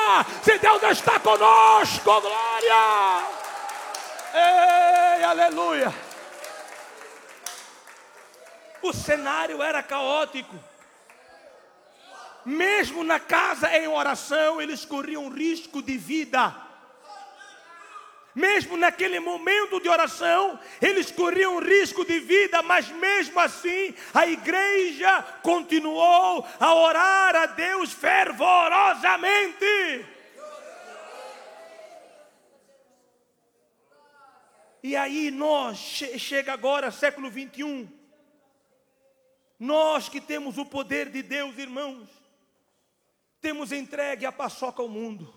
Se Deus está conosco, glória! Ei, aleluia! O cenário era caótico. Mesmo na casa em oração, eles corriam risco de vida. Mesmo naquele momento de oração, eles corriam risco de vida, mas mesmo assim, a igreja continuou a orar a Deus fervorosamente. E aí chega agora, século 21, nós que temos o poder de Deus, irmãos, temos entregue a paçoca ao mundo.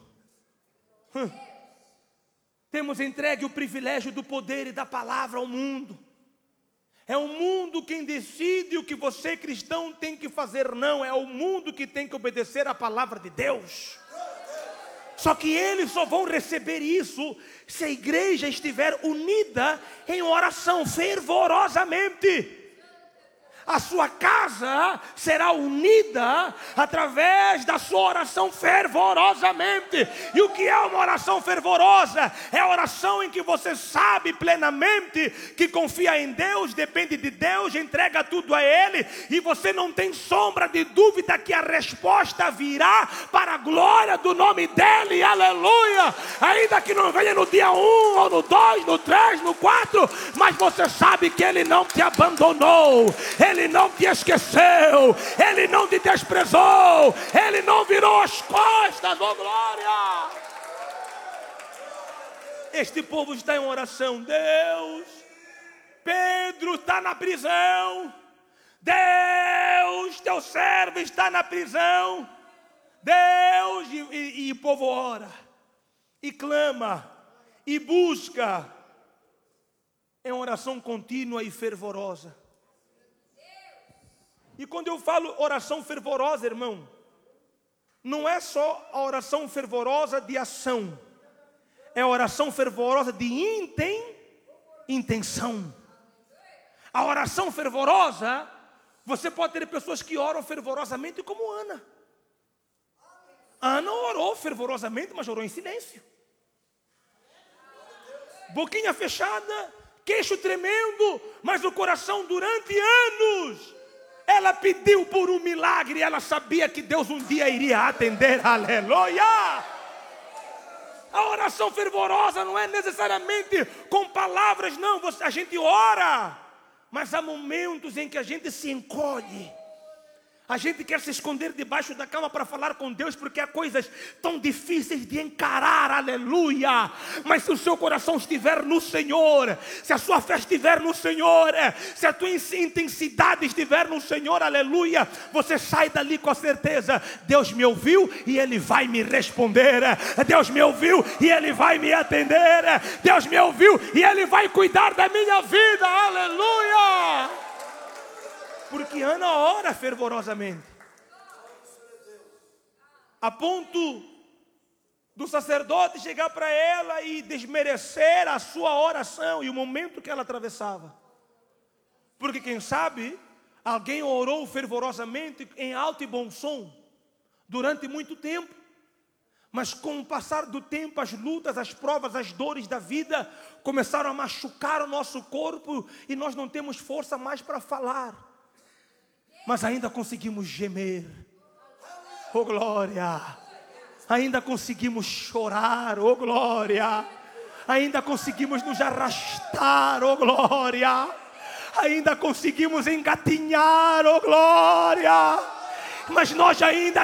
Temos entregue o privilégio do poder e da palavra ao mundo. É o mundo quem decide o que você, cristão, tem que fazer, não. É o mundo que tem que obedecer à palavra de Deus. Só que eles só vão receber isso se a igreja estiver unida em oração fervorosamente. A sua casa será unida através da sua oração fervorosamente. E o que é uma oração fervorosa? É a oração em que você sabe plenamente que confia em Deus, depende de Deus, entrega tudo a Ele, e você não tem sombra de dúvida que a resposta virá para a glória do nome dEle, aleluia! Ainda que não venha no dia 1, ou no 2, no 3, no 4, mas você sabe que Ele não te abandonou, Ele não te esqueceu, Ele não te desprezou, Ele não virou as costas, oh glória! Este povo está em oração. Deus, Pedro está na prisão, Deus, teu servo está na prisão, Deus, e o povo ora, e clama, e busca, em oração contínua e fervorosa. E quando eu falo oração fervorosa, irmão, não é só a oração fervorosa de ação, é a oração fervorosa de intenção. A oração fervorosa, você pode ter pessoas que oram fervorosamente como Ana. Ana orou fervorosamente, mas orou em silêncio. Boquinha fechada, queixo tremendo, mas o coração durante anos. Ela pediu por um milagre, ela sabia que Deus um dia iria atender, aleluia! A oração fervorosa não é necessariamente com palavras, não, a gente ora, mas há momentos em que a gente se encolhe. A gente quer se esconder debaixo da cama para falar com Deus, porque há coisas tão difíceis de encarar, aleluia. Mas se o seu coração estiver no Senhor, se a sua fé estiver no Senhor, se a tua intensidade estiver no Senhor, aleluia, você sai dali com a certeza: Deus me ouviu e Ele vai me responder, Deus me ouviu e Ele vai me atender, Deus me ouviu e Ele vai cuidar da minha vida, aleluia. Porque Ana ora fervorosamente, a ponto do sacerdote chegar para ela e desmerecer a sua oração e o momento que ela atravessava. Porque quem sabe, alguém orou fervorosamente em alto e bom som durante muito tempo, mas com o passar do tempo, as lutas, as provas, as dores da vida começaram a machucar o nosso corpo e nós não temos força mais para falar. Mas ainda conseguimos gemer, oh glória, ainda conseguimos chorar, oh glória, ainda conseguimos nos arrastar, oh glória, ainda conseguimos engatinhar, oh glória, mas nós ainda